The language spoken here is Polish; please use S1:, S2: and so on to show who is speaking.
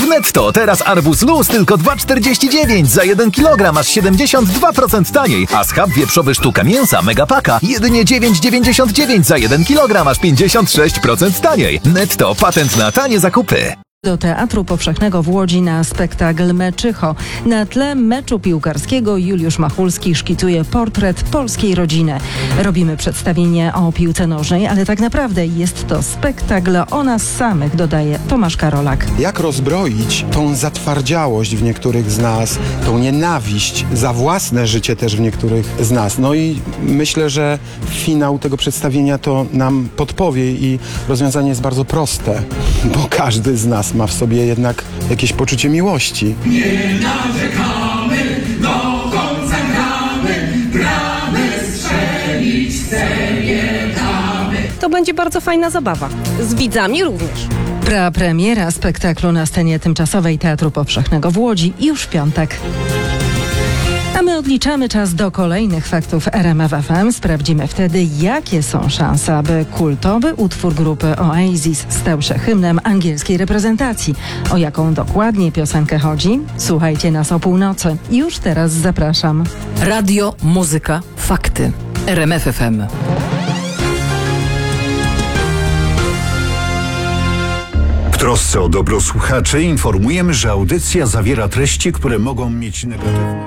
S1: Netto teraz arbuz luz tylko 2,49, za 1 kg aż 72% taniej, a schab wieprzowy sztuka mięsa Megapaka jedynie 9,99, za 1 kg aż 56% taniej. Netto, patent na tanie zakupy.
S2: Do Teatru Powszechnego w Łodzi na spektakl Meczycho. Na tle meczu piłkarskiego Juliusz Machulski szkicuje portret polskiej rodziny. Robimy przedstawienie o piłce nożnej, ale tak naprawdę jest to spektakl o nas samych, dodaje Tomasz Karolak.
S3: Jak rozbroić tą zatwardziałość w niektórych z nas, tą nienawiść za własne życie też w niektórych z nas. No i myślę, że finał tego przedstawienia to nam podpowie i rozwiązanie jest bardzo proste, bo każdy z nas ma w sobie jednak jakieś poczucie miłości.
S4: Nie narzekamy, do końca gramy strzelić nie damy.
S5: To będzie bardzo fajna zabawa. Z widzami również.
S2: Premiera spektaklu na scenie tymczasowej Teatru Powszechnego w Łodzi już w piątek. A my odliczamy czas do kolejnych faktów RMF FM. Sprawdzimy wtedy, jakie są szanse, aby kultowy utwór grupy Oasis stał się hymnem angielskiej reprezentacji. O jaką dokładnie piosenkę chodzi? Słuchajcie nas o północy. Już teraz zapraszam.
S6: Radio, muzyka, fakty. RMF FM.
S7: W trosce o dobro słuchaczy informujemy, że audycja zawiera treści, które mogą mieć negatywny